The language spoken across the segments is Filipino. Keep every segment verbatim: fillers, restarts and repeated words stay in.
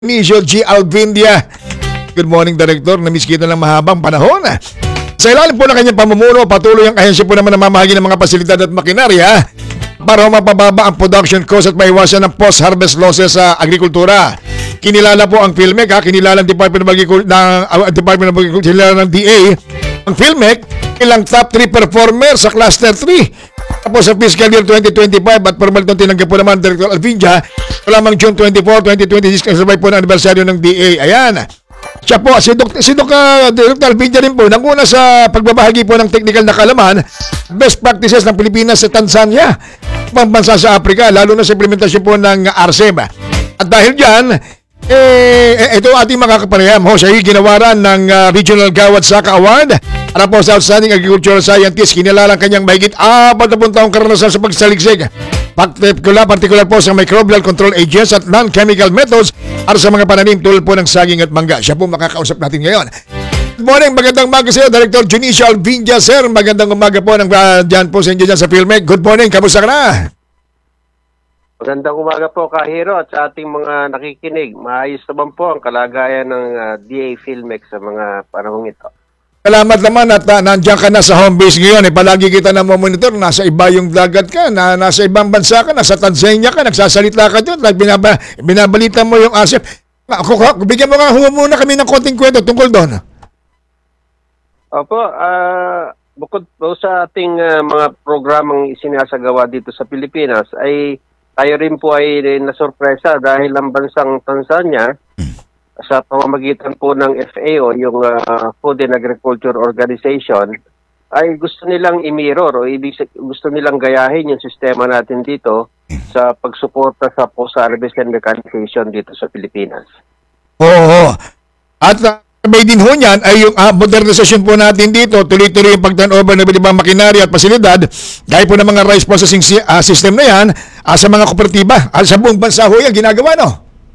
Dionisio G. Alvindia. Good morning, Director. Namiss kita ng mahabang panahon. Sa ilalim po ng kanyang pamumuno, patuloy ang ahensya po naman na mamahagi ng mga pasilidad at makinarya para mapababa ang production cost at maiwasan ng post-harvest losses sa agrikultura. Kinilala po ang PhilMec, ha? Kinilala ng Department of Agriculture, ng, uh, Department of Agriculture, kinilala ng D A, ang PhilMec, ilang top three performer sa Cluster three. Tapos sa fiscal year twenty twenty-five at formal nung tinanggap po naman Director Alvindia, lamang June twenty-fourth, twenty twenty-six, kasabay po ng anibersaryo ng D A. Ayan. Siya po, si Doc, si Doc uh, Director Alvindia rin po, nanguna sa pagbabahagi po ng technical na kalaman, best practices ng Pilipinas sa Tanzania, pambansa sa Africa, lalo na sa implementasyon po ng R C E M. At dahil dyan, eh, ito ating mga kapanayam. Ho, siya yung ginawaran ng uh, Regional Gawad Saka Award. Ano po sa Outstanding Agricultural Scientist, kinilalang kanyang mahigit apat na taong karanasan sa pagsaliksik. Particular, particular po sa microbial control agents at non-chemical methods para sa mga pananim tulad po ng saging at mangga. Siya po makakausap natin ngayon. Good morning, magandang umaga sa iyo, Director Dionisio Alvindia, sir. Magandang umaga po ng uh, dyan po sa inyo dyan sa PhilMec. Good morning, kamusta ka na? Magandang umaga po, Kahiro, at sa ating mga nakikinig. Maayos naman po ang kalagayan ng uh, D A PhilMec sa mga panahong ito. Salamat naman at uh, nandiyan ka na sa home base ngayon. Eh, palagi kita na monitor. Nasa iba yung dagat ka, na, nasa ibang bansa ka, nasa Tanzania ka, nagsasalita ka doon. Like, binaba, binabalita mo yung asip. Ako, bigyan mo nga muna kami ng konting kwento tungkol doon. Opo, uh, bukod po sa ating uh, mga programang isinasagawa dito sa Pilipinas, ay tayo rin po ay nasurpresa dahil ang bansang Tanzania, sa pamamagitan po ng F A O, yung uh, Food and Agriculture Organization, ay gusto nilang imirror o ibig gusto nilang gayahin yung sistema natin dito sa pagsuporta sa post-harvest and mechanization dito sa Pilipinas. Oo. At uh, may din ho niyan ay yung uh, modernization po natin dito, tuloy-tuloy yung pag-turnover ng ibang makinarya at pasilidad, gaya po ng mga rice processing si- uh, system na yan uh, sa mga kooperatiba. Uh, sa buong bansa ho yan, ginagawa, no?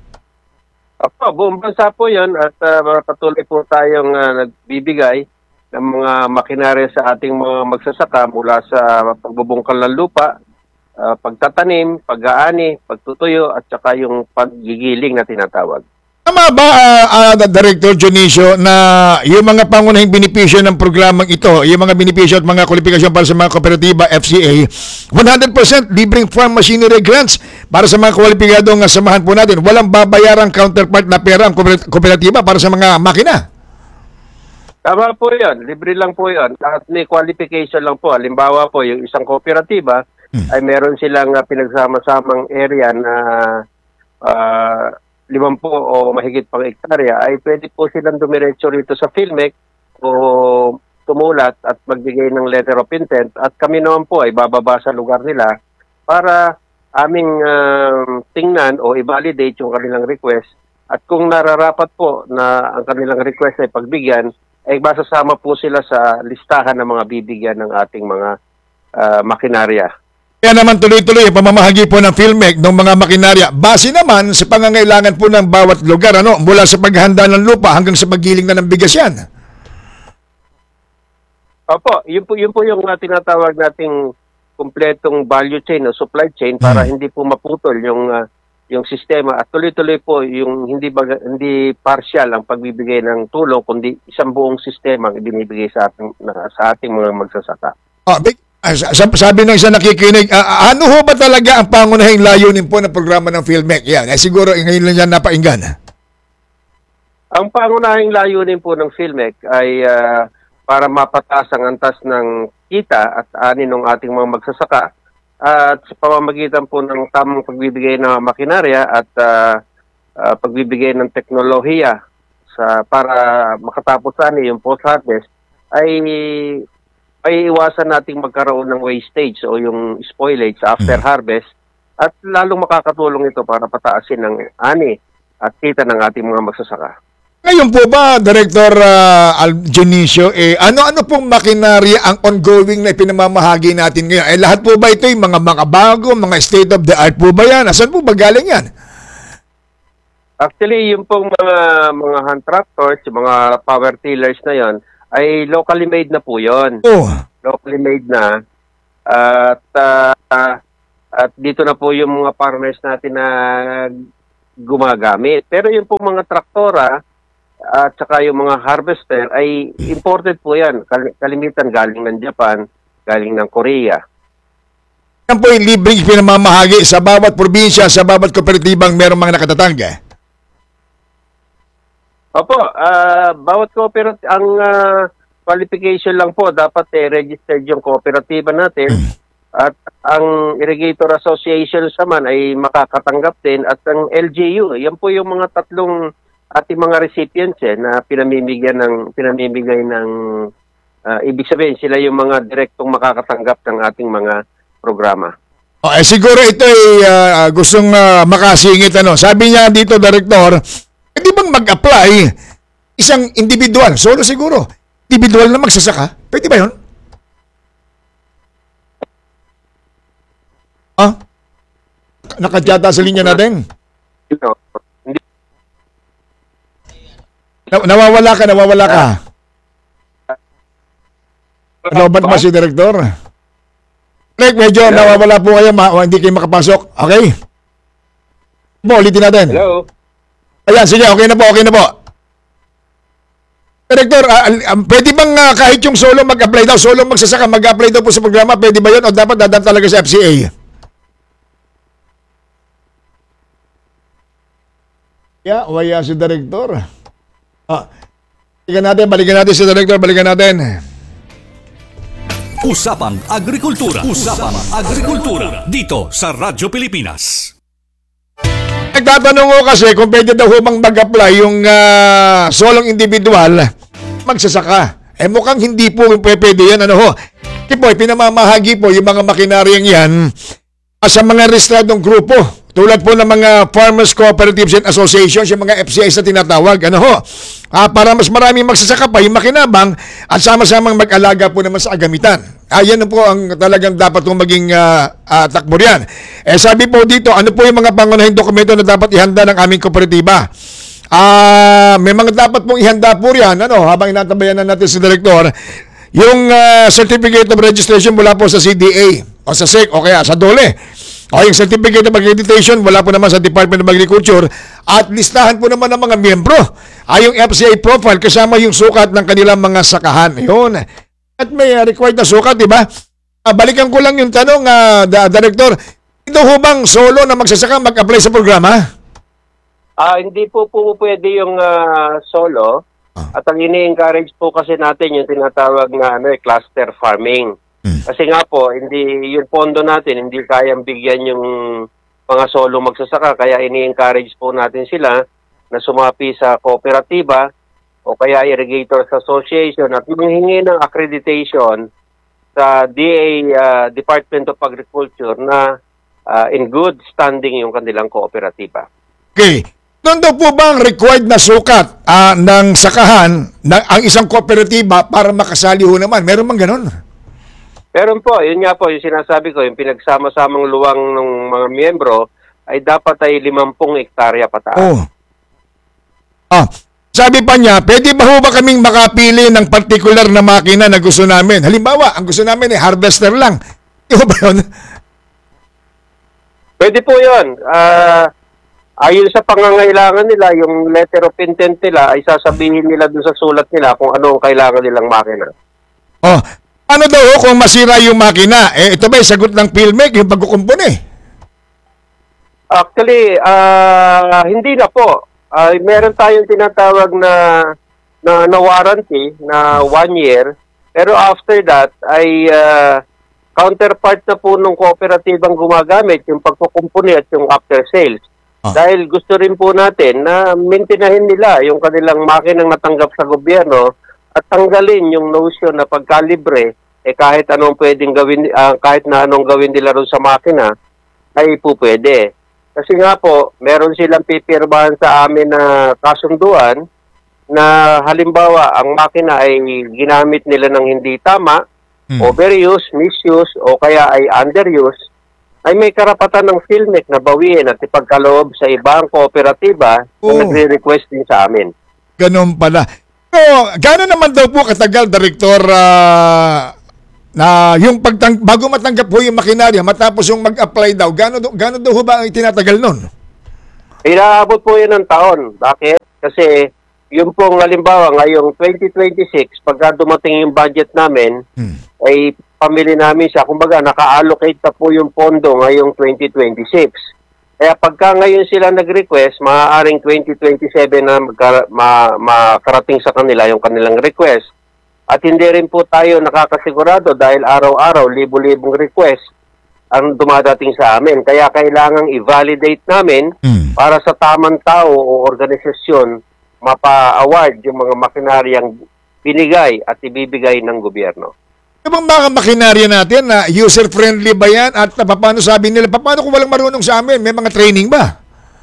Opo, buong bansa po yan at uh, patuloy po tayong uh, nagbibigay ng mga makinarya sa ating mga magsasaka mula sa pagbubungkal ng lupa, uh, pagtatanim, pag-aani, pagtutuyo at saka yung paggigiling na tinatawag. Tama ba, uh, uh, Director Dionisio, na yung mga pangunahing benepisyo ng programang ito, yung mga benepisyo at mga kwalifikasyon para sa mga kooperatiba, F C A, one hundred percent libreng farm machinery grants para sa mga kwalipikadong samahan po natin. Walang babayarang counterpart na pera ang kooperatiba para sa mga makina. Tama po yan. Libre lang po yan. At may qualification lang po. Halimbawa po, yung isang kooperatiba hmm. ay meron silang uh, pinagsama-samang area na uh, limampu o mahigit pang ektarya, ay pwede po silang dumiretso rito sa PhilMec o tumulat at magbigay ng letter of intent at kami naman po ay bababa sa lugar nila para aming uh, tingnan o i-validate yung kanilang request at kung nararapat po na ang kanilang request ay pagbigyan, ay masasama po sila sa listahan ng mga bibigyan ng ating mga uh, makinarya. Kaya naman tuloy-tuloy ang pamamahagi po ng PhilMec ng mga makinarya. Base naman sa pangangailangan po ng bawat lugar, ano, mula sa paghahanda ng lupa hanggang sa paggiling na ng bigas yan. Opo, yun po, yun po yung uh, tinatawag nating kumpletong value chain o supply chain para hmm. hindi po maputol yung uh, yung sistema at tuloy-tuloy po yung hindi baga, hindi partial ang pagbibigay ng tulong kundi isang buong sistema ang ibinibigay sa ating na, sa ating mga magsasaka. Oh, big sabi ng isang nakikinig, uh, ano ho ba talaga ang pangunahing layunin po ng programa ng PhilMec? Yan, eh, siguro ngayon lang yan napainggan. Ang pangunahing layunin po ng PhilMec ay uh, para mapataas ang antas ng kita at ani ng ating mga magsasaka at sa pamamagitan po ng tamang pagbibigay ng makinarya at uh, uh, pagbibigay ng teknolohiya sa para makatapos ani yung post-harvest ay ay iwasan nating magkaroon ng wastage o yung spoilage after harvest at lalong makakatulong ito para pataasin ng ani at kita ng ating mga magsasaka. Ngayon po ba, Director uh, Dionisio, eh, ano-ano pong makinarya ang ongoing na pinamamahagi natin ngayon? Eh, lahat po ba ito yung mga makabago, mga state-of-the-art po ba yan? Asan po ba galing yan? Actually, yung pong mga, mga hand tractors, yung mga power tillers na yon ay locally made na po yun. Oh. Locally made na. At uh, at dito na po yung mga farmers natin na gumagamit. Pero yung po mga traktora at saka yung mga harvester ay imported po yan. Kal- kalimitan galing ng Japan, galing ng Korea. Yan po yung libreng pinamamahagi sa bawat probinsya, sa bawat kooperatibang merong mga nakatatangga. Opo, ah, bawat cooperative, ang ah, qualification lang po, dapat eh, registered yung kooperatiba natin at ang Irrigator Association naman ay makakatanggap din at ang L G U. Yan po yung mga tatlong ating mga recipients eh, na pinamimigyan ng, pinamimigay ng, ah, ibig sabihin, sila yung mga direktong makakatanggap ng ating mga programa. O, eh, siguro ito ay ah, gustong ah, makasingit. Ano. Sabi niya dito, Director, pwede bang mag-apply isang individual? Solo siguro. Individual na magsasaka? Pwede ba yun? Ah? Nakadyata sa linya natin. You know, hindi, Na- nawawala ka, nawawala ka. Ano ba naman si Director? Like, medyo Hello? nawawala po kayo, ma- o hindi kayo makapasok. Okay? Po, ulitin natin. hello? Ayan, sige, okay na po, okay na po. Director, ah, ah, pwede bang ah, kahit yung solo mag-apply daw, solo magsasaka, mag-apply daw po sa programa, pwede ba yun o dapat dadaan talaga sa F C A? Yeah, waya si Director. Ah, balikan natin, balikan natin si Director, balikan natin. Usapang Agrikultura. Usapang Agrikultura. Dito sa Radyo Pilipinas. Nagtatanong ko kasi kung pwede daw humang mag-apply yung ah, solong individual magsasaka. Eh mukhang hindi po pwede yan. Ano ho? Kasi po, pinamamahagi po yung mga makinaryang yan ah, sa mga rehistradong grupo. Tulad po ng mga Farmers Cooperatives and Associations, yung mga F C Is na tinatawag. Ano ho? Ah, para mas maraming magsasaka pa, yung makinabang at sama-samang mag-alaga po naman sa agamitan. Ah, yan po ang talagang dapat po maging uh, uh, takbo riyan. Eh sabi po dito, ano po yung mga pangunahing dokumento na dapat ihanda ng aming kooperatiba? Ah, may mga dapat pong ihanda po riyan, ano, habang inatabayan na natin si Director, yung uh, Certificate of Registration mula po sa C D A o sa S E C o kaya sa DOLE. O yung Certificate of Accreditation wala po naman sa Department of Agriculture at listahan po naman ng mga miyembro. Ay yung F C A profile kasama yung sukat ng kanilang mga sakahan. Yun. At may uh, required na sukat, di ba? Uh, balikan ko lang yung tanong, uh, the, Director. Ito ho bang solo na magsasaka mag-apply sa programa? Ah, hindi po po pwede yung ah, solo. At ang ini-encourage po kasi natin yung tinatawag na ano, eh, cluster farming. Kasi nga po, hindi yung pondo natin hindi kayang bigyan yung mga solo magsasaka, kaya ini-encourage po natin sila na sumapi sa kooperatiba o kaya Irrigators Association at manghingi ng accreditation sa D A uh, Department of Agriculture na uh, in good standing yung kanilang kooperatiba. Okay. Doon daw po ba ang required na sukat ah, ng sakahan ng ang isang kooperatiba para makasali ho naman? Meron bang ganon? Meron po, yun nga po, yung sinasabi ko, yung pinagsama-samang luwang ng mga miyembro ay dapat ay limampung hektarya pataas. Oh. Ah, sabi pa niya, pwede ba ho ba kaming makapili ng particular na makina na gusto namin? Halimbawa, ang gusto namin ay harvester lang. Di ba yun? Pwede po yun. Ah, ayon sa pangangailangan nila, yung letter of intent nila ay sasabihin nila dun sa sulat nila kung ano ang kailangan nilang makina. Oh, ano daw ho kung masira yung makina? Eh, ito ba yung sagot ng PhilMec, yung pagkukumpon eh? Actually, ah, hindi na po. Ah, meron tayong tinatawag na, na na warranty na one year. Pero after that ay ah, counterpart na po ng kooperatibang gumagamit yung pagkukumpuni at yung after sales. Ah. Dahil gusto rin po natin na maintainahin nila yung kanilang makinang natanggap sa gobyerno at tanggalin yung notion na pagkalibre eh kahit anong pwedeng gawin ah, kahit na anong gawin nila ron sa makina ay po pwede. Kasi nga po, meron silang pipirmahan sa amin na kasunduan na halimbawa ang makina ay ginamit nila ng hindi tama, Hmm. overuse, misuse o kaya ay underuse, ay may karapatan ng PhilMec na bawiin at ipagkaloob sa ibang kooperatiba Oh. na nagre-request din sa amin. Ganon pala. So, gano'n naman daw po katagal, Director, ah, na yung pagtang bago matanggap po yung makinarya, matapos yung mag-apply daw, gano'n gano'n daw ho ba ang itinatagal nun? Inaabot po yun ng taon. Bakit? Kasi yung pong halimbawa ngayong twenty twenty-six, pagka dumating yung budget namin, Hmm. ay pamili namin siya. Kumbaga, naka-allocate na po yung pondo ngayong twenty twenty-six. Kaya pagka ngayon sila nag-request, maaaring twenty twenty-seven na magka, ma, makarating sa kanila yung kanilang request. At hindi rin po tayo nakakasigurado dahil araw-araw, libo-libong request ang dumadating sa amin. Kaya kailangang i-validate namin Hmm. para sa tamang tao o organisasyon mapa-award yung mga makinaryang binigay at ibibigay ng gobyerno. Yung mga makinarya natin na user-friendly ba yan? At uh, paano sabi nila, paano kung walang marunong sa amin? May mga training ba?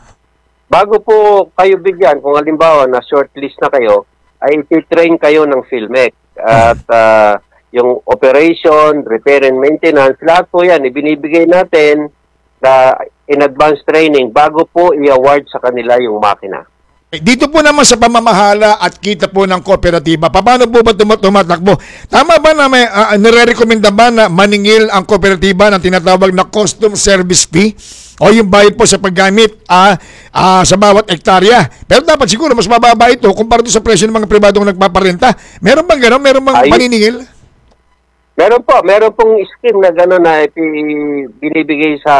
Bago po kayo bigyan, kung halimbawa na shortlist na kayo, ay iti-train kayo ng PhilMec. At ah, yung operation, repair and maintenance, lahat po yan, ibinibigay natin na in advance training bago po i-award sa kanila yung makina. Eh, Dito po naman sa pamamahala at kita po ng kooperatiba, paano po ba tum- tumatakbo? Tama ba na may uh, nire-recommenda ba na maningil ang kooperatiba ng tinatawag na custom service fee? O yung bayad po sa paggamit ah, ah, sa bawat ektarya. Pero dapat siguro mas mababa ito kumpara doon sa presyo ng mga pribadong nagpaparenta. Meron bang gano'n? Meron bang Ay- paniningil? Meron po, meron pong scheme na gano'n na ipi- binibigay sa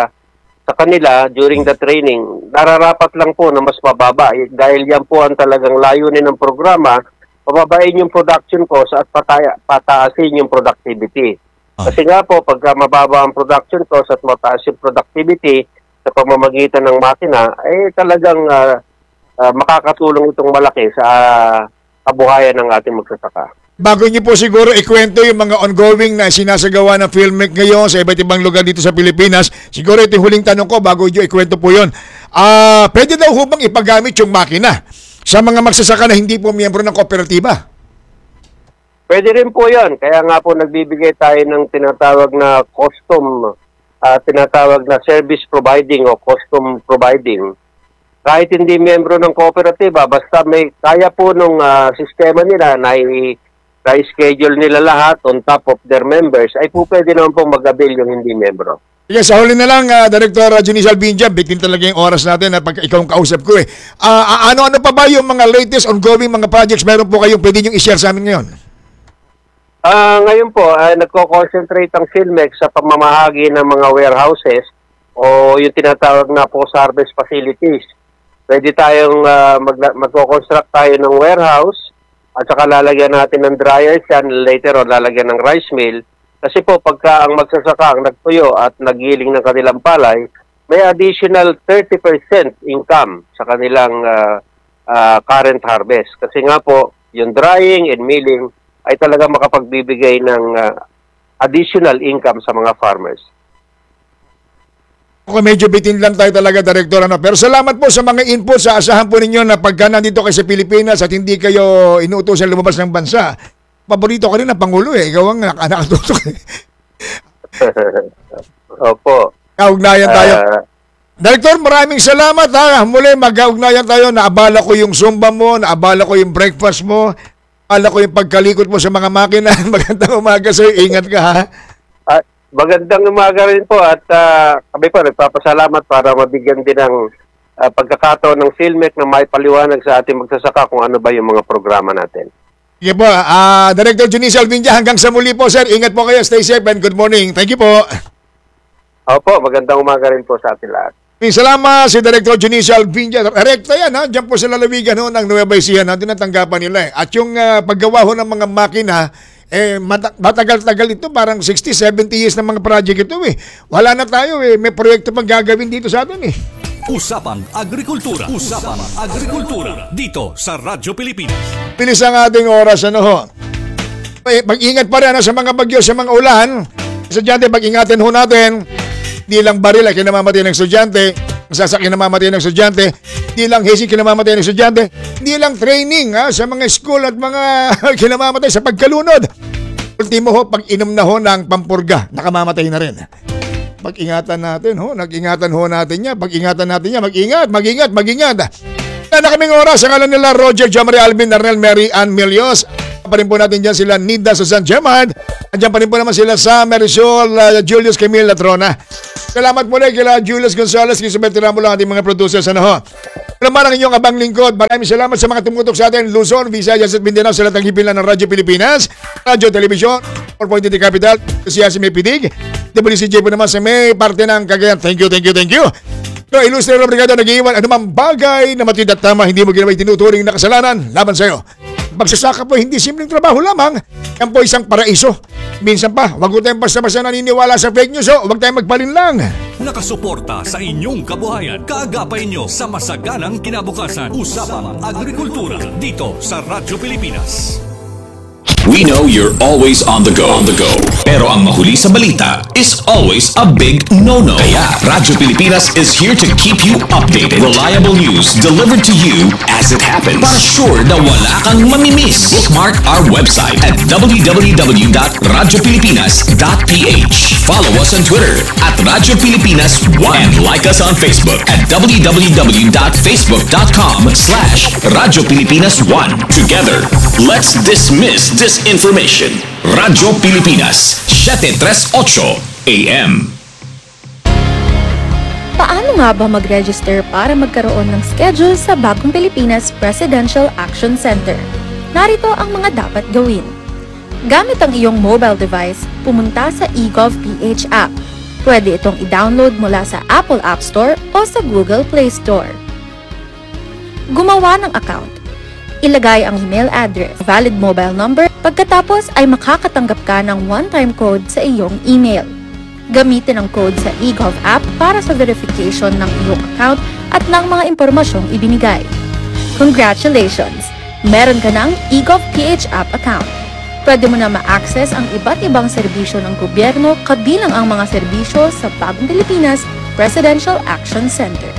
sa kanila during the training. Nararapat lang po na mas mababa eh, dahil yan po ang talagang layunin ng programa, pababain yung production cost at pataya, pataasin yung productivity. Kasi nga po, pagka mababa ang production cost at mataas yung productivity sa pamamagitan ng makina, eh talagang ah, ah, makakatulong itong malaki sa ah, kabuhayan ng ating magsasaka. Bago niyo po siguro ikwento yung mga ongoing na sinasagawa ng PhilMec ngayon sa iba't ibang lugar dito sa Pilipinas, siguro ito yung huling tanong ko bago niyo ikwento po yun. Ah, pwede daw ho bang ipagamit yung makina sa mga magsasaka na hindi po miyembro ng kooperatiba? Pwede rin po yan. Kaya nga po nagbibigay tayo ng tinatawag na custom, ah, tinatawag na service providing o custom providing. Kahit hindi miyembro ng kooperatiba, basta may kaya po nung ah, sistema nila na i- na-schedule nila lahat on top of their members, ay po pwede naman pong mag-avail yung hindi membro. Sige, sa huli na lang, uh, Director Junice Albindia, bitin talaga yung oras natin at pagka ikaw ang kausap ko eh. Ah, ano-ano pa ba yung mga latest ongoing mga projects meron po kayong pwede nyo i-share sa amin ngayon? Ah, ngayon po, ay nagko-concentrate ang PhilMec sa pamamahagi ng mga warehouses o yung tinatawag na post-harvest facilities. Pwede tayong ah, mag- magko-construct tayo ng warehouse at saka lalagyan natin ng dryers yan, later on lalagyan ng rice mill. Kasi po pagka ang magsasaka ang nagtuyo at nagiling ng kanilang palay, may additional thirty percent income sa kanilang ah, ah, current harvest. Kasi nga po, yung drying and milling ay talaga makapagbibigay ng ah, additional income sa mga farmers. Okay, medyo bitin lang tayo talaga, Director. Ano? Pero salamat po sa mga input. Sa asahan po ninyo na pagka nandito kayo sa Pilipinas at hindi kayo inuutosan lumabas ng bansa, paborito ka rin ng Pangulo eh. Ikaw ang nak- nakatutok. Opo. Kaugnayan tayo. Ah, Director, maraming salamat ha. Muli, mag-augnayan tayo. Naabala ko yung Zumba mo, naabala ko yung breakfast mo, naabala ko yung pagkalikot mo sa mga makina. Magandang umaga sa'yo. Ingat ka ha. ah, magandang umaga rin po at ah, kami po nagpapasalamat para mabigyan din ng ah, pagkakataon ng PhilMec na may paliwanag sa ating magsasaka kung ano ba yung mga programa natin. Sige po, ah, Director Junice Albindia, hanggang sa muli po sir. Ingat po kayo. Stay safe and good morning. Thank you po. Opo, magandang umaga rin po sa ating lahat. Salamat si Director Junice Albindia. Rekta yan ha. Diyan po sa lalawigan ho ng Nueva Ecija na tinatanggapan nila eh. At yung ah, paggawa ho ng mga makina, eh mata- matagal-tagal ito. Parang sixty, seventy years na mga project ito eh. Wala na tayo eh. May proyekto pang gagawin dito sa atin eh. Usapang Agrikultura. Usapang Agrikultura. Dito sa Radyo Pilipinas. Bilis ang ating oras, ano ho. Eh, mag-ingat pa rin ano, sa mga bagyo, sa mga ulan. Estudyante, mag-ingatan ho natin. Hindi lang baril ay kinamamatay ng estudyante. Sasakyan namamatay ng estudyante. Hindi lang hesi kinamamatay ng estudyante. Hindi lang training ha, sa mga school at mga kinamamatay sa pagkalunod. Ultimo ho, pag inom na ho ng pampurga, nakamamatay na rin. Pag-ingatan natin ho, nag-ingatan ho natin niya. Pag-ingatan natin niya, mag-ingat, mag-ingat, mag-ingat. Na kaming oras, ang alam nila Roger, Jomari, Alvin, Arnel, Mary Ann Milios. pa rin po natin dyan sila Nida Susan Gemard. Andiyan pa rin po naman sila sa Marisol uh, Julius Camille Latrona. Salamat muli kila Julius Gonzalez, Kisabel Tiramo lang ating mga producers. Ano ho? Naman ang inyong abang lingkod. Maraming salamat sa mga tumutok sa atin. Luzon, Visayas at Mindanao sa latang hipilan ng Radyo Pilipinas, Radyo Telebisyon, four point eight Capital, siya si May Pidig. W C J po naman sa may parte ng Cagayan. Thank you, thank you, thank you. No, ilustre na brigada nag-iwan anumang bagay na matid at tama, hindi mo ginawa itinuturing na kasalanan laban sa'yo. Pagsasaka po, hindi simpleng trabaho lamang. Yan po isang paraiso. Minsan pa, wag ko tayong basta-basta naniniwala sa fake news o wag tayong magpalinlang. Nakasuporta sa inyong kabuhayan. Kaagapay nyo sa masaganang kinabukasan. Usapang Agrikultura dito sa Radyo Pilipinas. We know you're always on the go. On the go. Pero ang mahuli sa balita is always a big no-no. Kaya Radyo Pilipinas is here to keep you updated. Reliable news delivered to you as it happens. Para sure na wala kang mamimiss. Bookmark our website at w w w dot radyo pilipinas dot p h. Follow us on Twitter at Radyo Pilipinas one. And like us on Facebook at w w w dot facebook dot com slash Radyo Pilipinas one. Together, let's dismiss disinformation. Radyo Pilipinas, seven thirty-eight A M. Paano nga ba mag-register para magkaroon ng schedule sa Bagong Pilipinas Presidential Action Center? Narito ang mga dapat gawin. Gamit ang iyong mobile device, pumunta sa eGovPH app. Pwede itong i-download mula sa Apple App Store o sa Google Play Store. Gumawa ng account. Ilagay ang email address, valid mobile number, pagkatapos ay makakatanggap ka ng one-time code sa iyong email. Gamitin ang code sa eGov app para sa verification ng iyong account at ng mga impormasyong ibinigay. Congratulations! Meron ka ng eGovPH app account. Pwede mo na ma-access ang iba't ibang serbisyo ng gobyerno kabilang ang mga serbisyo sa Bagong Pilipinas Presidential Action Center.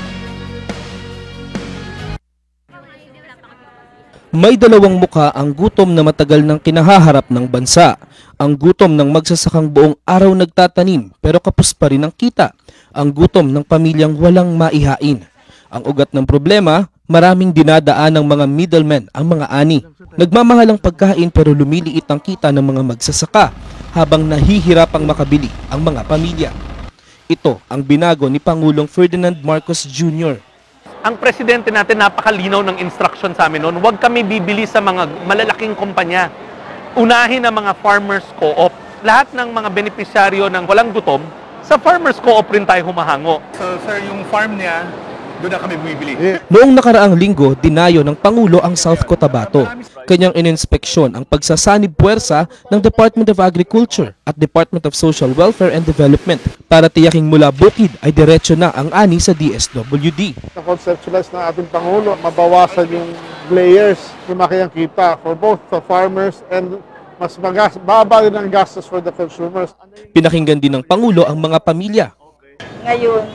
May dalawang mukha ang gutom na matagal nang kinahaharap ng bansa. Ang gutom ng magsasakang buong araw nagtatanim pero kapos pa rin ang kita. Ang gutom ng pamilyang walang maihain. Ang ugat ng problema, maraming dinadaan ng mga middlemen ang mga ani. Nagmamahal ang pagkain pero lumiliit ang kita ng mga magsasaka habang nahihirapang makabili ang mga pamilya. Ito ang binago ni Pangulong Ferdinand Marcos Junior Ang presidente natin napakalinaw ng instruction sa amin noon, huwag kami bibili sa mga malalaking kumpanya. Unahin ang mga farmers co-op. Lahat ng mga benepisyaryo ng walang gutom, sa farmers co-op rin tayo humahango. So sir, yung farm niya, doon na kami bumibili. Noong nakaraang linggo, dinayo ng Pangulo ang South Cotabato. Kanyang ininspeksyon ang pagsasanib puwersa ng Department of Agriculture at Department of Social Welfare and Development para tiyaking mula bukid ay diretso na ang ani sa D S W D. Na-conceptualize ng ating Pangulo, mabawasan yung layers, lumaki ang kita for both the farmers and mas magas, baba din ang gastos for the consumers. Pinakinggan din ng Pangulo ang mga pamilya. Ngayon,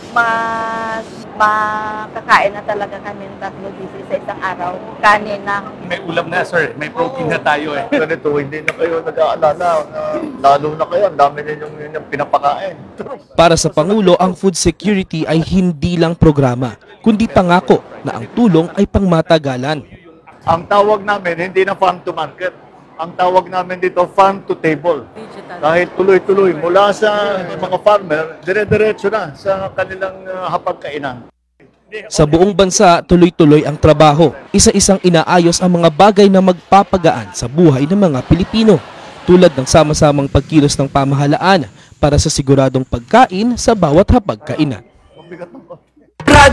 mas makakain na talaga kami ng tatlo dishes sa isang araw. Kanin na. May ulam na sir, may protein na tayo eh. Ganito, hindi na kayo nag-aalala. Uh, lalo na kayo, ang dami ninyong yung pinapakain. Para sa Pangulo, ang food security ay hindi lang programa, kundi pangako na ang tulong ay pangmatagalan. Ang tawag namin, hindi na farm to market. Ang tawag namin dito, farm to table. Dahil tuloy-tuloy, mula sa mga farmer, dire-diretso na sa kanilang uh, hapagkainan. Sa buong bansa, tuloy-tuloy ang trabaho. Isa-isang inaayos ang mga bagay na magpapagaan sa buhay ng mga Pilipino, tulad ng sama-samang pagkilos ng pamahalaan para sa siguradong pagkain sa bawat hapagkainan.